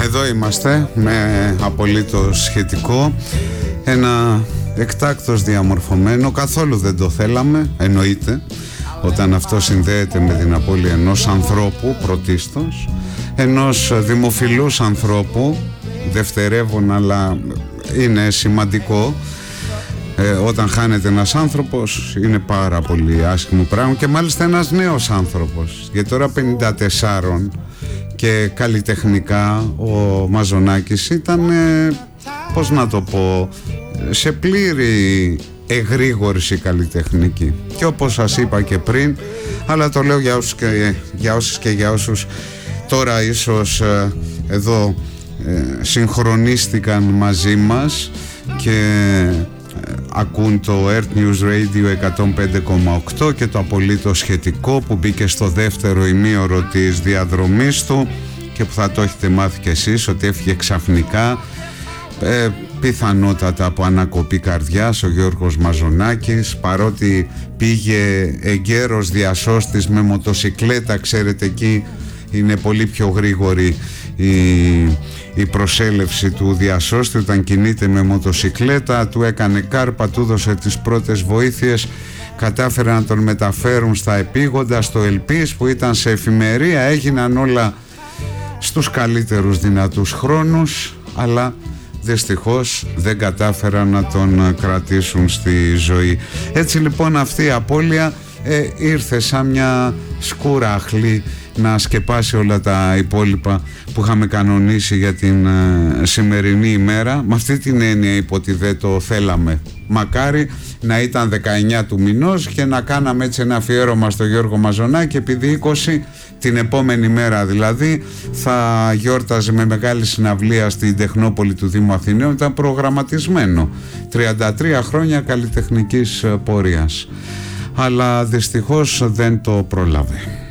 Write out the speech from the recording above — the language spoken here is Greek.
Εδώ είμαστε με απολύτως σχετικό. Ένα εκτάκτος διαμορφωμένο. Καθόλου δεν το θέλαμε, εννοείται, όταν αυτό συνδέεται με την απώλεια ενός ανθρώπου πρωτίστως, ενός δημοφιλούς ανθρώπου, δευτερεύον, αλλά είναι σημαντικό. Όταν χάνεται ένας άνθρωπος είναι πάρα πολύ άσχημο πράγμα, και μάλιστα ένας νέος άνθρωπος, γιατί τώρα 54 και καλλιτεχνικά ο Μαζονάκης ήταν, πώς να το πω, σε πλήρη εγρήγορση καλλιτεχνική. Και όπως σας είπα και πριν, αλλά το λέω για όσους και για όσους τώρα ίσως εδώ συγχρονίστηκαν μαζί μας και ακούν το Earth News Radio 105,8 και το απολύτως σχετικό που μπήκε στο δεύτερο ημίωρο της διαδρομής του και που θα το έχετε μάθει κι εσείς ότι έφυγε ξαφνικά, πιθανότατα από ανακοπή καρδιάς, ο Γιώργος Μαζονάκης, παρότι πήγε εγκαίρος διασώστης με μοτοσικλέτα. Ξέρετε, εκεί είναι πολύ πιο γρήγορη η προσέλευση του διασώστη. Όταν κινείται με μοτοσικλέτα, του έκανε κάρπα, του έδωσε τις πρώτες βοήθειες, κατάφεραν να τον μεταφέρουν στα επίγοντα, στο Ελπίς που ήταν σε εφημερία. Έγιναν όλα στους καλύτερους δυνατούς χρόνους, αλλά δυστυχώς δεν κατάφεραν να τον κρατήσουν στη ζωή. Έτσι λοιπόν αυτή η απώλεια ήρθε σαν μια σκούρα αχλή να σκεπάσει όλα τα υπόλοιπα που είχαμε κανονίσει για την σημερινή ημέρα. Με αυτή την έννοια είπα ότι δεν το θέλαμε. Μακάρι να ήταν 19 του μηνός και να κάναμε έτσι ένα αφιέρωμα στο Γιώργο Μαζονάκη, επειδή 20 την επόμενη μέρα δηλαδή θα γιόρταζε με μεγάλη συναυλία στην Τεχνόπολη του Δήμου Αθηναίων. Ήταν προγραμματισμένο 33 χρόνια καλλιτεχνικής πορείας, αλλά δυστυχώς δεν το πρόλαβε.